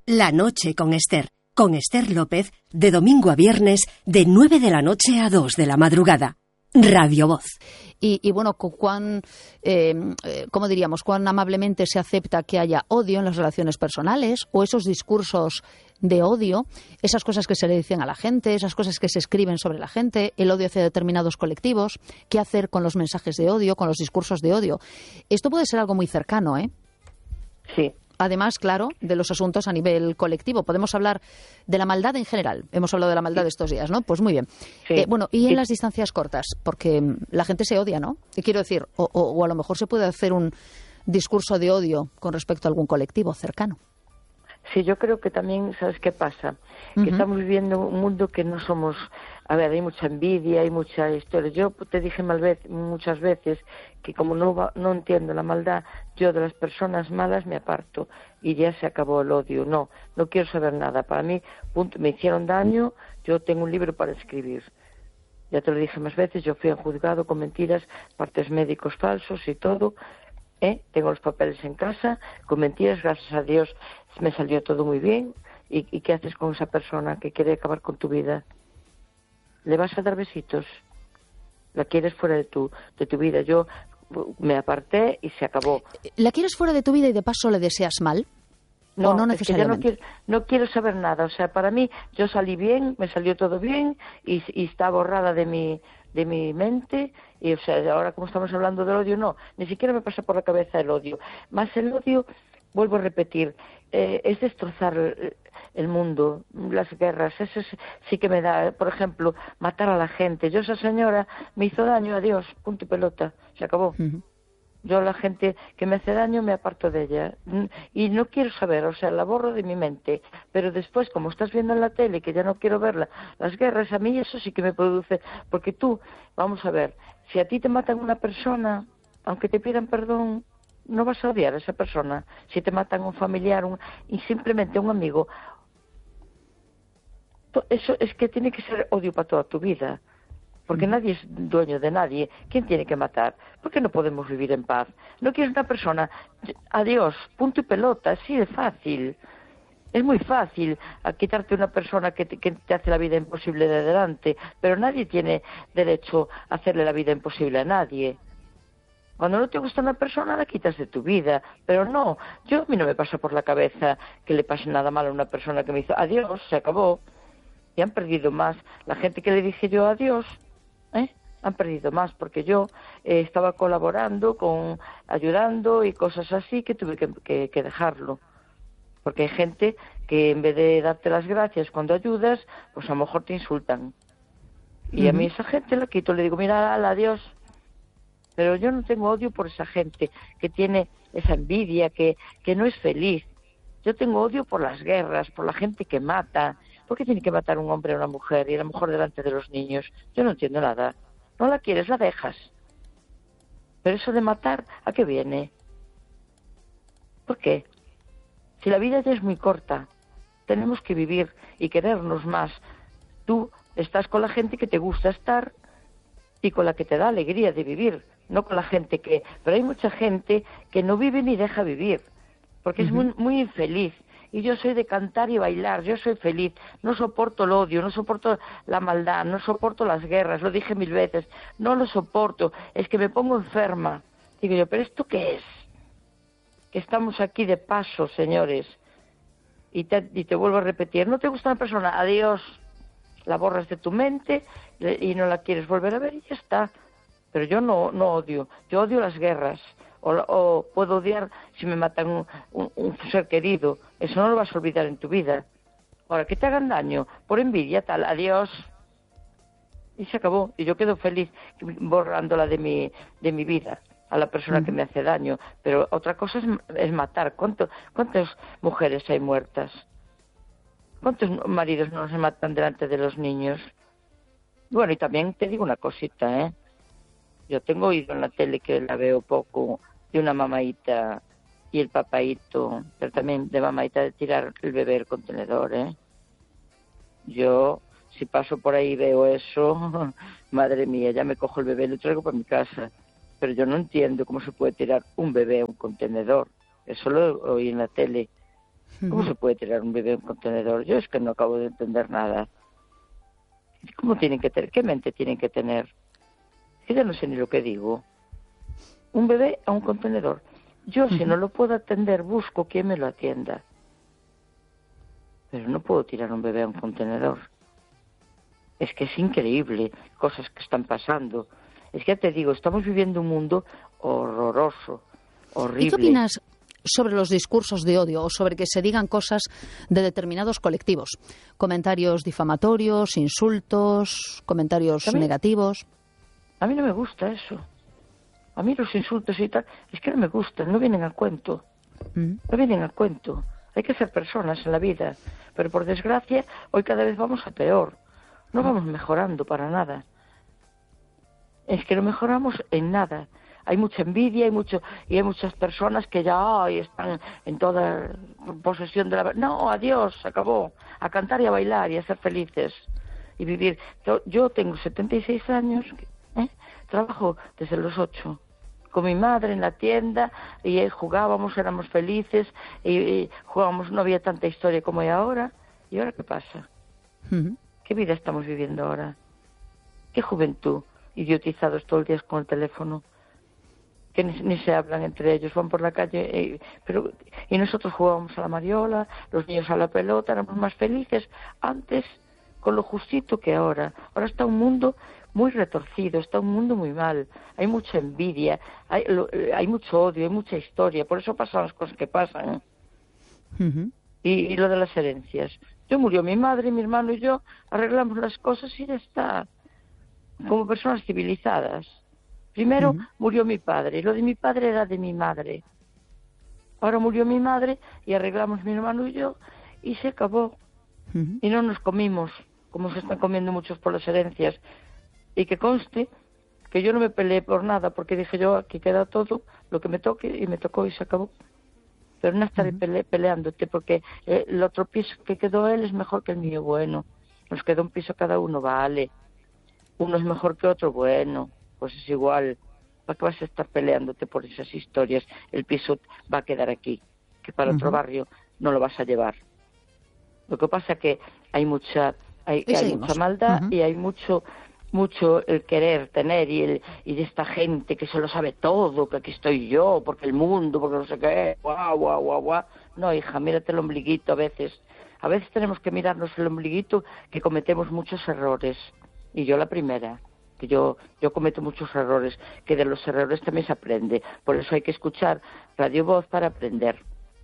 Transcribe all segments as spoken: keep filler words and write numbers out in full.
La noche con Esther, con Esther López, de domingo a viernes, de nueve de la noche a dos de la madrugada. Radio Voz. Y, y bueno, cuán, eh, ¿cómo diríamos? Cuán amablemente se acepta que haya odio en las relaciones personales, o esos discursos de odio, esas cosas que se le dicen a la gente, esas cosas que se escriben sobre la gente, el odio hacia determinados colectivos, qué hacer con los mensajes de odio, con los discursos de odio. Esto puede ser algo muy cercano, ¿eh? Sí. Además, claro, de los asuntos a nivel colectivo. Podemos hablar de la maldad en general. Hemos hablado de la maldad estos días, ¿no? Pues muy bien. Sí. Eh, bueno, y en Sí. las distancias cortas, porque la gente se odia, ¿no? Y quiero decir, o, o, o a lo mejor se puede hacer un discurso de odio con respecto a algún colectivo cercano. Sí, yo creo que también, ¿sabes qué pasa? Que Uh-huh. estamos viviendo un mundo que no somos... A ver, hay mucha envidia, hay mucha historia. Yo te dije mal vez, muchas veces que como no va, no entiendo la maldad, yo de las personas malas me aparto y ya se acabó el odio. No, no quiero saber nada. Para mí, punto, me hicieron daño, yo tengo un libro para escribir. Ya te lo dije más veces, yo fui en juzgado con mentiras, partes médicos falsos y todo... ¿Eh? Tengo los papeles en casa, con mentiras, gracias a Dios me salió todo muy bien. ¿Y, y qué haces con esa persona que quiere acabar con tu vida? ¿Le vas a dar besitos? ¿La quieres fuera de tu, de tu vida? Yo me aparté y se acabó. ¿La quieres fuera de tu vida y de paso le deseas mal? No, ¿O no es que ya no necesariamente? quiero, no quiero saber nada. O sea, para mí, yo salí bien, me salió todo bien y, y está borrada de mi, de mi mente. Y, o sea, ahora como estamos hablando del odio, no, ni siquiera me pasa por la cabeza el odio. Más el odio, vuelvo a repetir, eh, es destrozar el, el mundo, las guerras. Eso es, sí que me da, por ejemplo, matar a la gente. Yo, esa señora me hizo daño, adiós, punto y pelota, se acabó. Uh-huh. Yo la gente que me hace daño me aparto de ella y no quiero saber, o sea, la borro de mi mente, pero después como estás viendo en la tele que ya no quiero verla, las guerras, a mí eso sí que me produce, porque tú, vamos a ver, si a ti te matan una persona, aunque te pidan perdón, no vas a odiar a esa persona. Si te matan un familiar un, y simplemente un amigo, eso es que tiene que ser odio para toda tu vida. Porque nadie es dueño de nadie. ¿Quién tiene que matar? ¿Por qué no podemos vivir en paz? No quieres una persona, adiós, punto y pelota, así de fácil. Es muy fácil a quitarte una persona que te, que te hace la vida imposible de delante, pero nadie tiene derecho a hacerle la vida imposible a nadie. Cuando no te gusta una persona, la quitas de tu vida. Pero no, yo a mí no me pasa por la cabeza que le pase nada malo a una persona que me hizo adiós, se acabó. Y han perdido más. La gente que le dije yo adiós, ¿eh? Han perdido más, porque yo eh, estaba colaborando, con ayudando y cosas así, que tuve que, que, que dejarlo. Porque hay gente que en vez de darte las gracias cuando ayudas, pues a lo mejor te insultan. Y uh-huh. a mí esa gente la quito, le digo, mira, ala, adiós. Pero yo no tengo odio por esa gente que tiene esa envidia, que, que no es feliz. Yo tengo odio por las guerras, por la gente que mata. ¿Por qué tiene que matar un hombre a una mujer y a la mujer delante de los niños? Yo no entiendo nada. No la quieres, la dejas. Pero eso de matar, ¿a qué viene? ¿Por qué? Si la vida ya es muy corta, tenemos que vivir y querernos más. Tú estás con la gente que te gusta estar y con la que te da alegría de vivir, no con la gente que... Pero hay mucha gente que no vive ni deja vivir, porque uh-huh. es muy, muy infeliz. Y yo soy de cantar y bailar, yo soy feliz, no soporto el odio, no soporto la maldad, no soporto las guerras, lo dije mil veces, no lo soporto, es que me pongo enferma. Digo yo, ¿pero esto qué es? Que estamos aquí de paso, señores. Y te, y te vuelvo a repetir, ¿no te gusta una persona? Adiós, la borras de tu mente y no la quieres volver a ver y ya está. Pero yo no, no odio, yo odio las guerras. O, o puedo odiar si me matan un, un, un ser querido. Eso no lo vas a olvidar en tu vida. Ahora, que te hagan daño por envidia, tal, adiós. Y se acabó. Y yo quedo feliz borrándola de mi, de mi vida a la persona uh-huh. que me hace daño. Pero otra cosa es, es matar. ¿Cuánto, ¿Cuántas mujeres hay muertas? ¿Cuántos maridos no se matan delante de los niños? Bueno, y también te digo una cosita, ¿eh? Yo tengo oído en la tele, que la veo poco, de una mamaíta y el papaíto, pero también de mamaíta de tirar el bebé al contenedor, ¿eh? Yo, si paso por ahí y veo eso, madre mía, ya me cojo el bebé y lo traigo para mi casa. Pero yo no entiendo cómo se puede tirar un bebé a un contenedor. Eso lo oí en la tele. ¿Cómo se puede tirar un bebé a un contenedor? Yo es que no acabo de entender nada. ¿Cómo tienen que tener? ¿Qué mente tienen que tener? Yo ya no sé ni lo que digo. Un bebé a un contenedor. Yo, uh-huh. si no lo puedo atender, busco quien me lo atienda. Pero no puedo tirar un bebé a un contenedor. Es que es increíble cosas que están pasando. Es que ya te digo, estamos viviendo un mundo horroroso, horrible. ¿Y qué opinas sobre los discursos de odio o sobre que se digan cosas de determinados colectivos? Comentarios difamatorios, insultos, comentarios ¿A mí? negativos. A mí no me gusta eso. A mí los insultos y tal, es que no me gustan, no vienen a cuento. Mm. No vienen a cuento. Hay que ser personas en la vida. Pero por desgracia, hoy cada vez vamos a peor. No vamos mejorando para nada. Es que no mejoramos en nada. Hay mucha envidia, hay mucho y hay muchas personas que ya ay, están en toda posesión de la... No, adiós, se acabó. A cantar y a bailar y a ser felices. Y vivir. Yo tengo setenta y seis años, ¿eh? Trabajo desde los ocho. Con mi madre en la tienda y eh, jugábamos, éramos felices y, y jugábamos, no había tanta historia como hay ahora. ¿Y ahora qué pasa? Uh-huh. ¿Qué vida estamos viviendo ahora? ¿Qué juventud? Idiotizados todo el día con el teléfono, que ni, ni se hablan entre ellos, van por la calle, eh, pero y nosotros jugábamos a la mariola, los niños a la pelota, éramos más felices antes con lo justito que ahora. Ahora está un mundo muy retorcido, está un mundo muy mal, hay mucha envidia, hay, lo, hay mucho odio, hay mucha historia, por eso pasan las cosas que pasan. Uh-huh. y, y lo de las herencias. Yo murió mi madre, mi hermano y yo, arreglamos las cosas y ya está. Como personas civilizadas. Primero uh-huh. murió mi padre, y lo de mi padre era de mi madre. Ahora murió mi madre y arreglamos mi hermano y yo y se acabó. Uh-huh. Y no nos comimos, como se están comiendo muchos por las herencias. Y que conste que yo no me peleé por nada, porque dije yo, aquí queda todo, lo que me toque, y me tocó y se acabó. Pero no estaré uh-huh. pele- peleándote, porque eh, el otro piso que quedó él es mejor que el mío, bueno. Nos quedó un piso cada uno, vale. Uno es mejor que otro, bueno, pues es igual. ¿Para qué vas a estar peleándote por esas historias? El piso va a quedar aquí, que para uh-huh. otro barrio no lo vas a llevar. Lo que pasa es que hay mucha hay, hay mucha maldad uh-huh. y hay mucho mucho el querer tener y el y de esta gente que se lo sabe todo, que aquí estoy yo, porque el mundo, porque no sé qué, guau, guau, guau, guau. No, hija, mírate el ombliguito a veces. A veces tenemos que mirarnos el ombliguito, que cometemos muchos errores. Y yo la primera, que yo yo cometo muchos errores, que de los errores también se aprende. Por eso hay que escuchar Radio Voz para aprender.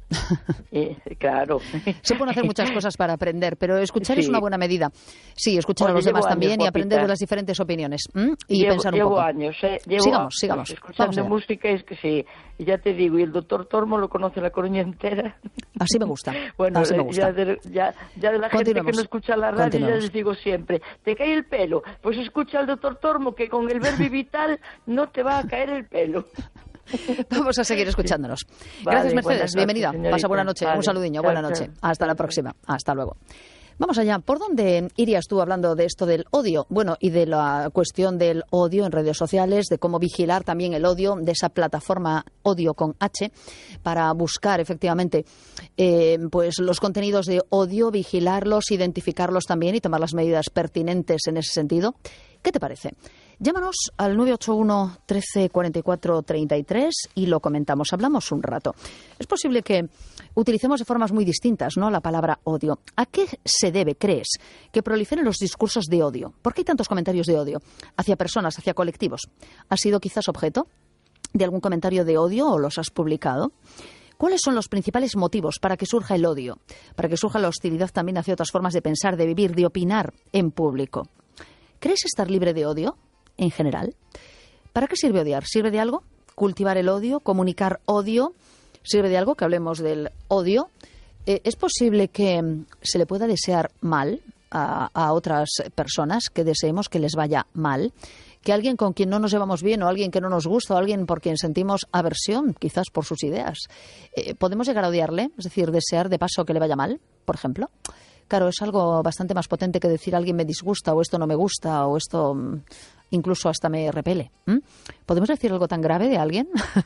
Eh, claro. Se pueden hacer muchas cosas para aprender, pero escuchar sí. es una buena medida. Sí, escuchar bueno, a los demás también años, y aprender de las diferentes opiniones. ¿Mm? Y llevo, pensar un llevo poco. años, ¿eh? Llevo sigamos, sigamos. Escuchando música, es que sí. Y ya te digo, y el doctor Tormo lo conoce la Coruña entera. Así me gusta. Bueno, Así me gusta. Ya, de, ya, ya de la gente que no escucha la radio, ya les digo siempre, ¿te cae el pelo? Pues escucha al doctor Tormo, que con el Verbi Vital no te va a caer el pelo. Vamos a seguir escuchándonos. Vale, gracias, Mercedes. Bienvenida. Señorita. Pasa buena noche. Vale. Un saludiño. Chao, buena chao. noche. Hasta la próxima. Hasta luego. Vamos allá. ¿Por dónde irías tú hablando de esto del odio? Bueno, y de la cuestión del odio en redes sociales, de cómo vigilar también el odio, de esa plataforma Odio con H, para buscar efectivamente eh, pues los contenidos de odio, vigilarlos, identificarlos también y tomar las medidas pertinentes en ese sentido. ¿Qué te parece? Llámanos al nueve ocho uno, trece, cuarenta y cuatro, treinta y tres y lo comentamos, hablamos un rato. Es posible que utilicemos de formas muy distintas, ¿no?, la palabra odio. ¿A qué se debe, crees, que proliferen los discursos de odio? ¿Por qué hay tantos comentarios de odio hacia personas, hacia colectivos? ¿Has sido quizás objeto de algún comentario de odio o los has publicado? ¿Cuáles son los principales motivos para que surja el odio? Para que surja la hostilidad también hacia otras formas de pensar, de vivir, de opinar en público. ¿Crees estar libre de odio en general? ¿Para qué sirve odiar? ¿Sirve de algo? ¿Cultivar el odio? ¿Comunicar odio? ¿Sirve de algo que hablemos del odio? Eh, ¿Es posible que se le pueda desear mal a, a otras personas, que deseemos que les vaya mal? ¿Que alguien con quien no nos llevamos bien o alguien que no nos gusta o alguien por quien sentimos aversión, quizás por sus ideas, eh, podemos llegar a odiarle? Es decir, desear de paso que le vaya mal, por ejemplo. Claro, es algo bastante más potente que decir alguien me disgusta o esto no me gusta o esto incluso hasta me repele. ¿Mm? ¿Podemos decir algo tan grave de alguien?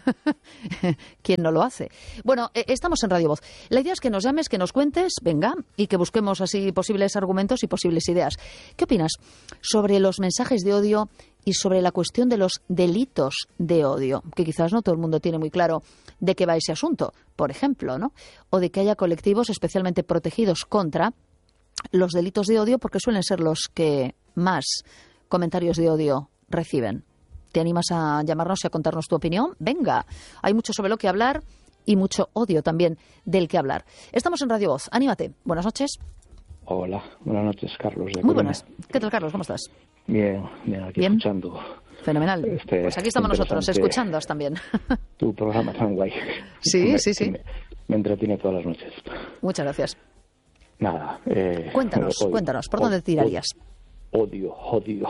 ¿Quién no lo hace? Bueno, eh, estamos en Radio Voz. La idea es que nos llames, que nos cuentes, venga, y que busquemos así posibles argumentos y posibles ideas. ¿Qué opinas sobre los mensajes de odio y sobre la cuestión de los delitos de odio? Que quizás no todo el mundo tiene muy claro de qué va ese asunto, por ejemplo, ¿no? O de que haya colectivos especialmente protegidos contra los delitos de odio, porque suelen ser los que más comentarios de odio reciben. ¿Te animas a llamarnos y a contarnos tu opinión? Venga, hay mucho sobre lo que hablar y mucho odio también del que hablar. Estamos en Radio Voz, anímate. Buenas noches. Hola, buenas noches, Carlos. De Muy buenas. ¿Qué tal, Carlos? ¿Cómo estás? Bien, bien, aquí ¿Bien? Escuchando. Fenomenal. Este pues aquí estamos nosotros, escuchándoos también. Tu programa tan guay. Sí, me, sí, sí. Me, me entretiene todas las noches. Muchas gracias. Nada. Eh, cuéntanos, odio, cuéntanos, ¿por dónde tirarías? Odio, odio.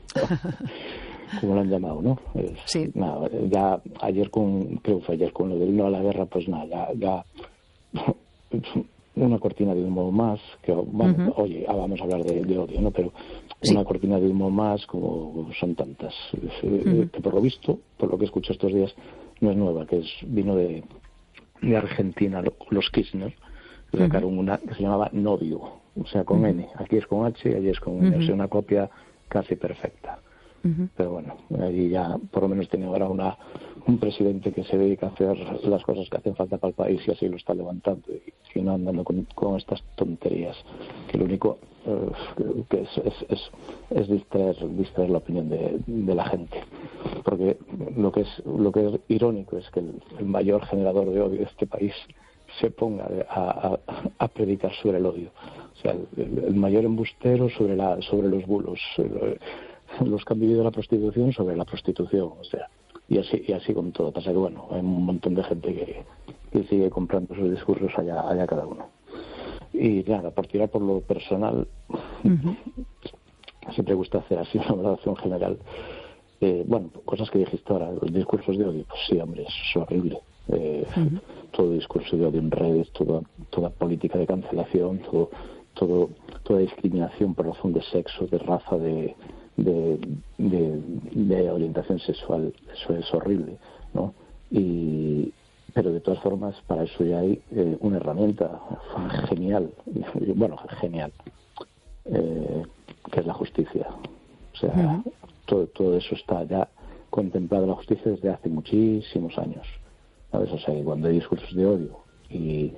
Como lo han llamado, ¿no? Es, sí. Nada, ya ayer con, creo que fue ayer con lo del no a la guerra, pues nada, ya, ya una cortina de humo más, que bueno, uh-huh. oye, ah, vamos a hablar de, de odio, ¿no? Pero sí. Una cortina de humo más, como son tantas, uh-huh. que por lo visto, por lo que escucho estos días, no es nueva, que es vino de, de Argentina, los Kirchner, que sacaron uh-huh. una que se llamaba Novio, o sea, con uh-huh. N, aquí es con H y allí es con N, uh-huh. o sea, una copia casi perfecta. Uh-huh. Pero bueno, ahí ya por lo menos tiene ahora una un presidente que se dedica a hacer las cosas que hacen falta para el país y así lo está levantando y, y no andando con, con estas tonterías que lo único eh, que es es, es, es distraer, distraer la opinión de, de la gente, porque lo que es lo que es irónico es que el, el mayor generador de odio de este país se ponga a, a, a predicar sobre el odio, o sea, el, el mayor embustero sobre la sobre los bulos, los que han vivido la prostitución sobre la prostitución, o sea, y así y así con todo. Pasa que bueno, hay un montón de gente que, que sigue comprando sus discursos allá allá cada uno. Y nada, por tirar por lo personal, uh-huh. siempre gusta hacer así una valoración general. Eh, bueno, cosas que dijiste ahora, los discursos de odio, pues sí, hombre, es horrible. Eh, uh-huh. Todo discurso de odio en redes, toda toda política de cancelación, todo todo toda discriminación por razón de sexo, de raza, de De, de, de orientación sexual, eso es horrible, ¿no? Y pero de todas formas para eso ya hay eh, una herramienta genial, bueno, genial, eh, que es la justicia. O sea, uh-huh. todo, todo eso está ya contemplado en la justicia desde hace muchísimos años, ¿sabes? O sea, que cuando hay discursos de odio y,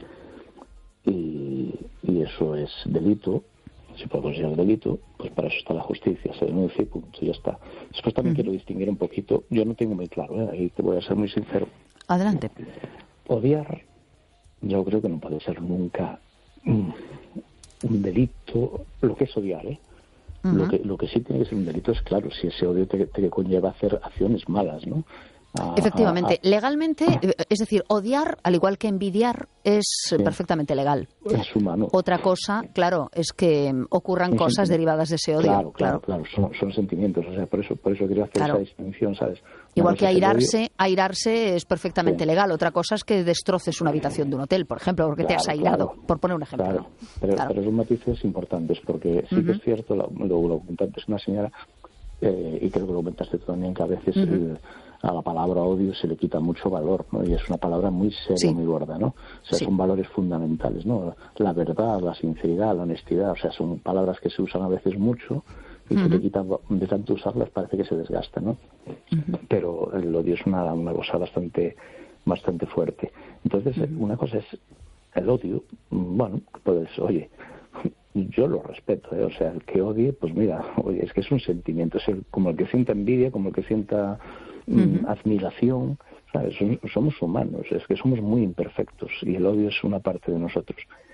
y, y eso es delito, si puede considerar delito, pues para eso está la justicia, se denuncia y punto, ya está. Después también uh-huh. quiero distinguir un poquito, yo no tengo muy claro, ¿eh? Ahí te voy a ser muy sincero. Adelante. Odiar, yo creo que no puede ser nunca un, un delito, lo que es odiar, ¿eh? Uh-huh. Lo que lo que sí tiene que ser un delito es, claro, si ese odio te, te conlleva a hacer acciones malas, ¿no? A, Efectivamente, a, a, legalmente, es decir, odiar, al igual que envidiar, es sí, perfectamente legal. Es humano. Otra cosa, claro, es que ocurran es cosas derivadas de ese odio. Claro, claro, claro, claro. Son, son sentimientos, o sea, por eso, por eso quiero hacer claro. esa distinción, ¿sabes? Igual que airarse, airarse es perfectamente sí. legal. Otra cosa es que destroces una habitación de un hotel, por ejemplo, porque claro, te has airado, claro. por poner un ejemplo. Claro, pero, claro. pero son matices importantes, porque sí uh-huh. que es cierto, lo, lo, lo comentaste una señora, eh, y creo que lo comentaste tú también, que a veces uh-huh. el, a la palabra odio se le quita mucho valor, ¿no? Y es una palabra muy seria, sí. muy gorda, ¿no? O sea, sí. son valores fundamentales, ¿no? La verdad, la sinceridad, la honestidad, o sea, son palabras que se usan a veces mucho y uh-huh. se le quitan, de tanto usarlas parece que se desgastan, ¿no? Uh-huh. Pero el odio es una, una cosa bastante bastante fuerte. Entonces, uh-huh. una cosa es el odio, bueno, pues, oye, yo lo respeto, ¿eh? O sea, el que odie, pues mira, oye, es que es un sentimiento, es el, como el que sienta envidia, como el que sienta Uh-huh. admiración, ¿sabes? Somos humanos, es que somos muy imperfectos y el odio es una parte de nosotros.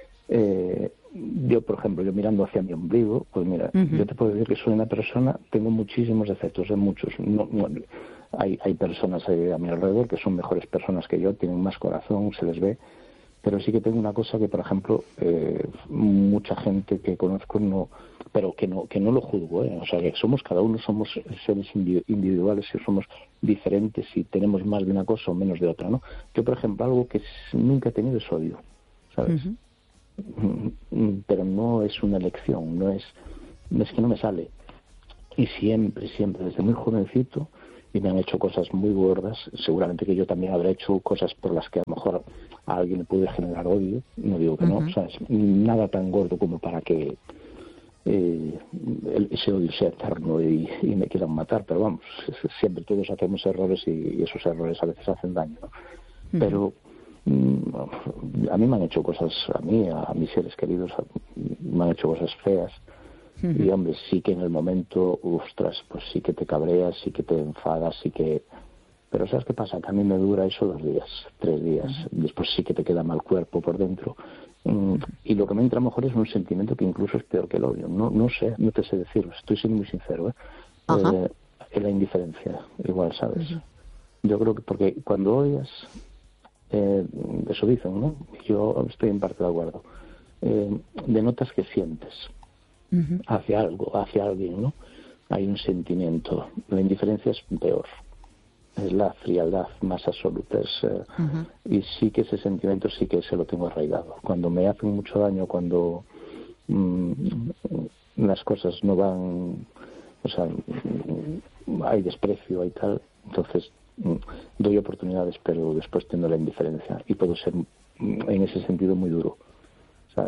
Eh, yo, por ejemplo, yo mirando hacia mi ombligo, pues mira, uh-huh. yo te puedo decir que soy una persona, tengo muchísimos defectos, de muchos. No, no, hay, hay personas a mi alrededor que son mejores personas que yo, tienen más corazón, se les ve, pero sí que tengo una cosa que, por ejemplo, eh, mucha gente que conozco no, pero que no que no lo juzgo, ¿eh? O sea, que somos, cada uno somos seres individuales y somos diferentes y tenemos más de una cosa o menos de otra, ¿no? Yo, por ejemplo, algo que nunca he tenido es odio, ¿sabes? Uh-huh. pero no es una elección, no es, es que no me sale. Y siempre, siempre, desde muy jovencito, y me han hecho cosas muy gordas, seguramente que yo también habré hecho cosas por las que a lo mejor a alguien le puede generar odio, no digo que uh-huh. no, o sea, es nada tan gordo como para que eh, ese odio sea eterno y, y me quieran matar, pero vamos, siempre todos hacemos errores y, y esos errores a veces hacen daño, ¿no? Uh-huh. Pero mm, a mí me han hecho cosas, a mí, a, a mis seres queridos, a, me han hecho cosas feas. Uh-huh. Y hombre, sí que en el momento, ostras, pues sí que te cabreas, sí que te enfadas, sí que... Pero ¿sabes qué pasa? Que a mí me dura eso dos días, tres días. Uh-huh. Después sí que te queda mal cuerpo por dentro. Mm, y lo que me entra mejor es un sentimiento que incluso es peor que el odio. No no sé, no te sé decirlo, estoy siendo muy sincero, ¿eh? Uh-huh. Eh, la indiferencia, igual, ¿sabes? Uh-huh. Yo creo que porque cuando odias, eh, eso dicen, ¿no? Yo estoy en parte de acuerdo. Eh, denotas que sientes uh-huh. hacia algo, hacia alguien, ¿no? Hay un sentimiento. La indiferencia es peor. Es la frialdad más absoluta. Es, eh, uh-huh. Y sí que ese sentimiento sí que se lo tengo arraigado. Cuando me hacen mucho daño, cuando mmm, las cosas no van, o sea, hay desprecio, hay tal, entonces mmm, doy oportunidades, pero después tengo la indiferencia y puedo ser en ese sentido muy duro.